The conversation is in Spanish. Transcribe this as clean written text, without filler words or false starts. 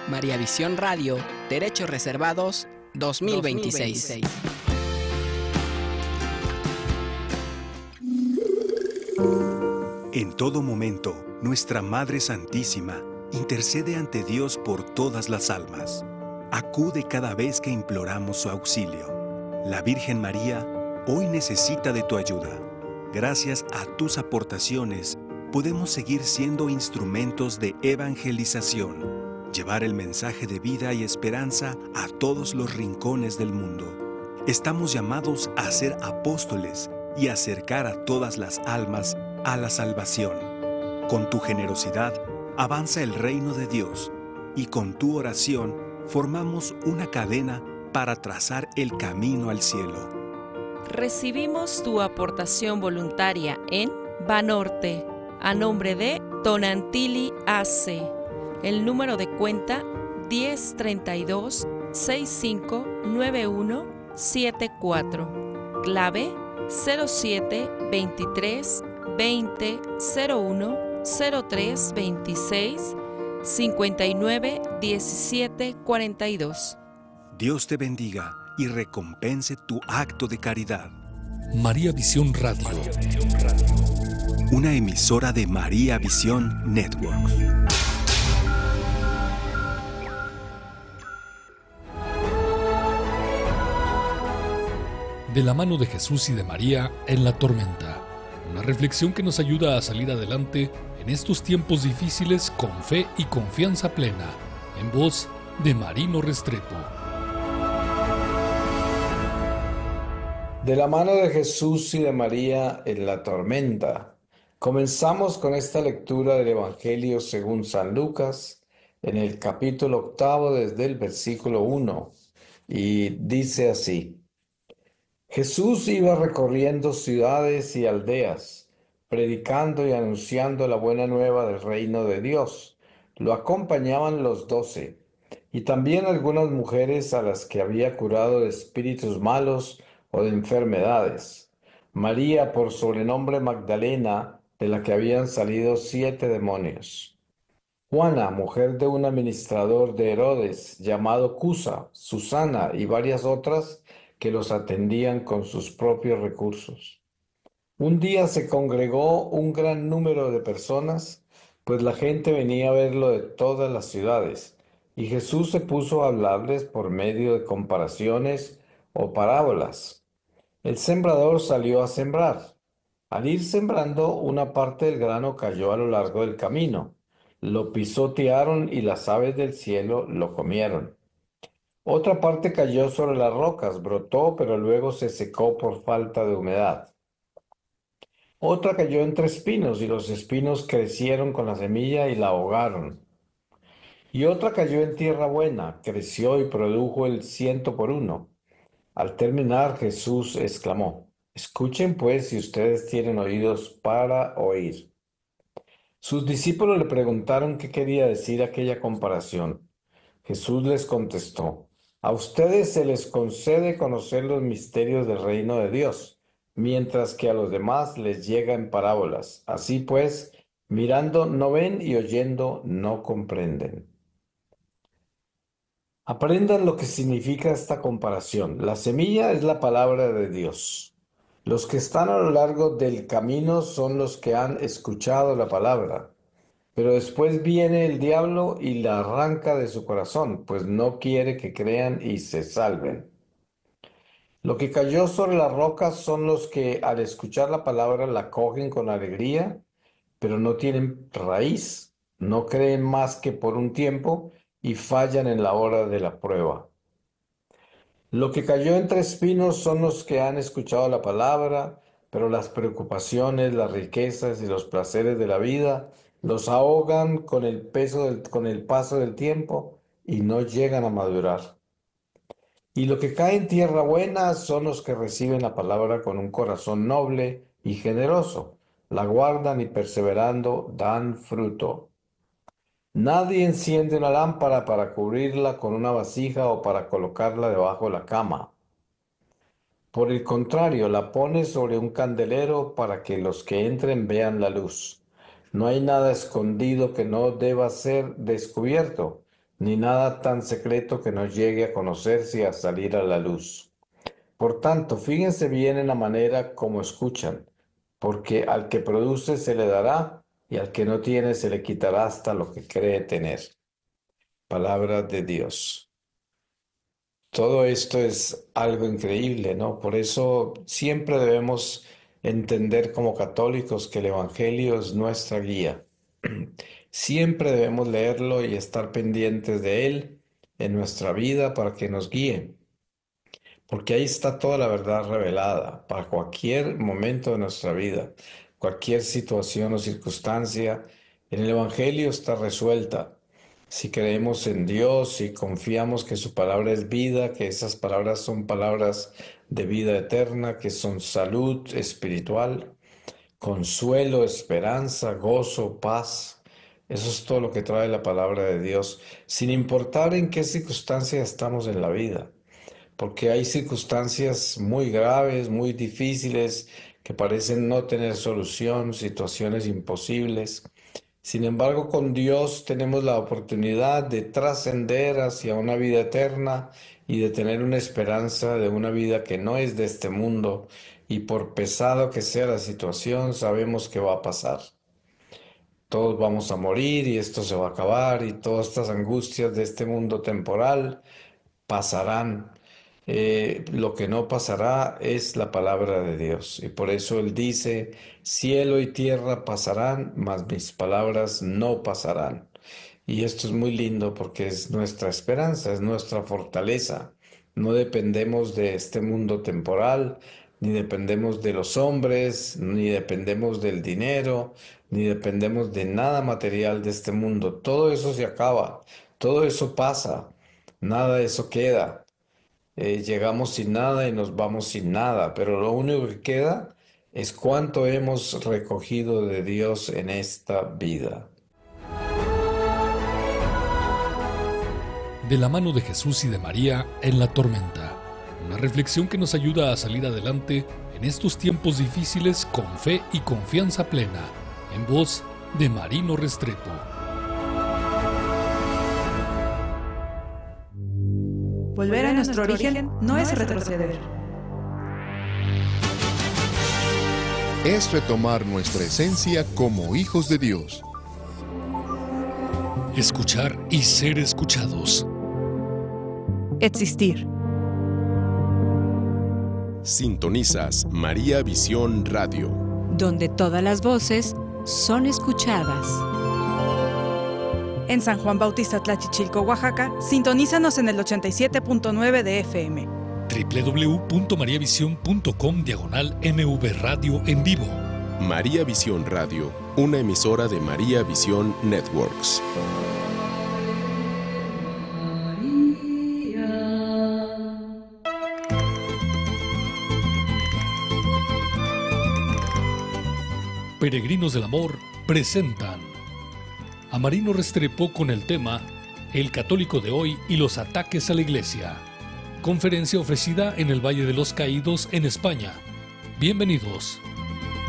María Visión Radio, Derechos Reservados 2026. En todo momento, nuestra Madre Santísima intercede ante Dios por todas las almas. Acude cada vez que imploramos su auxilio. La Virgen María hoy necesita de tu ayuda. Gracias a tus aportaciones, podemos seguir siendo instrumentos de evangelización, llevar el mensaje de vida y esperanza a todos los rincones del mundo. Estamos llamados a ser apóstoles y acercar a todas las almas a la salvación. Con tu generosidad, avanza el reino de Dios y con tu oración formamos una cadena para trazar el camino al cielo. Recibimos tu aportación voluntaria en Banorte, a nombre de Tonantili AC. El número de cuenta 1032-659174. Clave 0723 20 01 03 26 59 17 42. Dios te bendiga y recompense tu acto de caridad. María Visión Radio. Una emisora de María Visión Network. De la mano de Jesús y de María en la tormenta. Una reflexión que nos ayuda a salir adelante en estos tiempos difíciles con fe y confianza plena. En voz de Marino Restrepo. De la mano de Jesús y de María en la tormenta. Comenzamos con esta lectura del Evangelio según San Lucas, en el capítulo 8, desde el versículo 1, y dice así: Jesús iba recorriendo ciudades y aldeas, predicando y anunciando la buena nueva del reino de Dios. Lo acompañaban los 12, y también algunas mujeres a las que había curado de espíritus malos o de enfermedades. María, por sobrenombre Magdalena, de la que habían salido 7 demonios. Juana, mujer de un administrador de Herodes, llamado Cusa, Susana y varias otras que los atendían con sus propios recursos. Un día se congregó un gran número de personas, pues la gente venía a verlo de todas las ciudades, y Jesús se puso a hablarles por medio de comparaciones o parábolas. El sembrador salió a sembrar. Al ir sembrando, una parte del grano cayó a lo largo del camino. Lo pisotearon y las aves del cielo lo comieron. Otra parte cayó sobre las rocas, brotó, pero luego se secó por falta de humedad. Otra cayó entre espinos, y los espinos crecieron con la semilla y la ahogaron. Y otra cayó en tierra buena, creció y produjo el 100 por 1. Al terminar, Jesús exclamó: Escuchen pues si ustedes tienen oídos para oír. Sus discípulos le preguntaron qué quería decir aquella comparación. Jesús les contestó: A ustedes se les concede conocer los misterios del reino de Dios, mientras que a los demás les llega en parábolas. Así pues, mirando no ven y oyendo no comprenden. Aprendan lo que significa esta comparación. La semilla es la palabra de Dios. Los que están a lo largo del camino son los que han escuchado la palabra. Pero después viene el diablo y la arranca de su corazón, pues no quiere que crean y se salven. Lo que cayó sobre las rocas son los que al escuchar la palabra la cogen con alegría, pero no tienen raíz, no creen más que por un tiempo y fallan en la hora de la prueba. Lo que cayó entre espinos son los que han escuchado la palabra, pero las preocupaciones, las riquezas y los placeres de la vida los ahogan con el paso del tiempo y no llegan a madurar. Y lo que cae en tierra buena son los que reciben la palabra con un corazón noble y generoso, la guardan y perseverando dan fruto. Nadie enciende una lámpara para cubrirla con una vasija o para colocarla debajo de la cama. Por el contrario, la pone sobre un candelero para que los que entren vean la luz. No hay nada escondido que no deba ser descubierto, ni nada tan secreto que no llegue a conocerse y a salir a la luz. Por tanto, fíjense bien en la manera como escuchan, porque al que produce se le dará, y al que no tiene se le quitará hasta lo que cree tener. Palabra de Dios. Todo esto es algo increíble, ¿no? Por eso siempre debemos entender como católicos que el Evangelio es nuestra guía. Siempre debemos leerlo y estar pendientes de él en nuestra vida para que nos guíe, porque ahí está toda la verdad revelada para cualquier momento de nuestra vida, cualquier situación o circunstancia. En el Evangelio está resuelta. Si creemos en Dios y confiamos que su palabra es vida, que esas palabras son palabras de vida eterna, que son salud espiritual, consuelo, esperanza, gozo, paz. Eso es todo lo que trae la palabra de Dios, sin importar en qué circunstancia estamos en la vida, porque hay circunstancias muy graves, muy difíciles, que parecen no tener solución, situaciones imposibles. Sin embargo, con Dios tenemos la oportunidad de trascender hacia una vida eterna y de tener una esperanza de una vida que no es de este mundo, y por pesado que sea la situación, sabemos que va a pasar. Todos vamos a morir y esto se va a acabar, y todas estas angustias de este mundo temporal pasarán. Lo que no pasará es la palabra de Dios. Y por eso Él dice, cielo y tierra pasarán, mas mis palabras no pasarán. Y esto es muy lindo porque es nuestra esperanza, es nuestra fortaleza. No dependemos de este mundo temporal, ni dependemos de los hombres, ni dependemos del dinero, ni dependemos de nada material de este mundo. Todo eso se acaba, todo eso pasa, nada de eso queda. Llegamos sin nada y nos vamos sin nada, pero lo único que queda es cuánto hemos recogido de Dios en esta vida. De la mano de Jesús y de María en la tormenta. Una reflexión que nos ayuda a salir adelante en estos tiempos difíciles con fe y confianza plena. En voz de Marino Restrepo. Volver a nuestro origen no es retroceder. Es retomar nuestra esencia como hijos de Dios. Escuchar y ser escuchados. Existir. Sintonizas María Visión Radio, donde todas las voces son escuchadas. En San Juan Bautista Tlachichilco, Oaxaca, sintonízanos en el 87.9 de FM. www.mariavision.com/MV Radio en vivo. María Visión Radio, una emisora de María Visión Networks. Peregrinos del Amor presentan a Marino Restrepo con el tema El católico de hoy y los ataques a la Iglesia. Conferencia ofrecida en el Valle de los Caídos, en España. Bienvenidos.